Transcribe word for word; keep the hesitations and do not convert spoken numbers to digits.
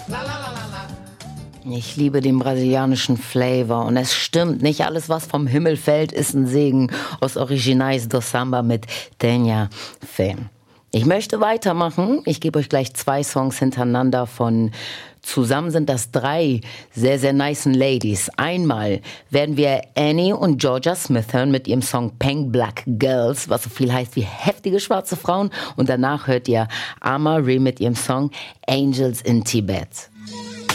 Ich liebe den brasilianischen Flavor und es stimmt, nicht alles, was vom Himmel fällt, ist ein Segen. Aus Originais do Samba mit Tenha Fé. Ich möchte weitermachen. Ich gebe euch gleich zwei Songs hintereinander von, zusammen sind das drei sehr, sehr nicen Ladies. Einmal werden wir Annie und Georgia Smith hören mit ihrem Song Pink Black Girls, was so viel heißt wie heftige schwarze Frauen. Und danach hört ihr Ama Ray mit ihrem Song Angels in Tibet.